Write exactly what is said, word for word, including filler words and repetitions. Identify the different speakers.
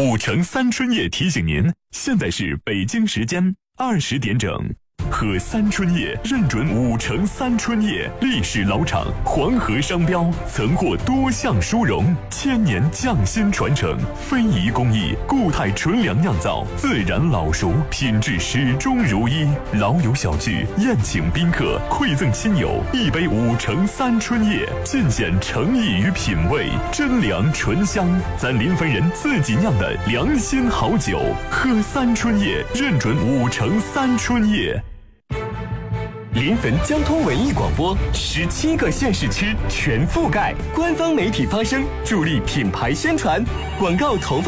Speaker 1: 五城三春叶提醒您，现在是北京时间二十点整。喝三春叶认准五城三春叶，历史老厂，黄河商标，曾获多项殊荣，千年匠心传承，非遗工艺，固态纯粮酿造，自然老熟，品质始终如一。老友小聚，宴请宾客，馈赠亲友，一杯五城三春叶，尽显诚意与品味，真粮醇香，咱临汾人自己酿的良心好酒。喝三春叶，认准五城三春叶。
Speaker 2: 临汾交通文艺广播，十七个县市区全覆盖，官方媒体发声，助力品牌宣传，广告投放。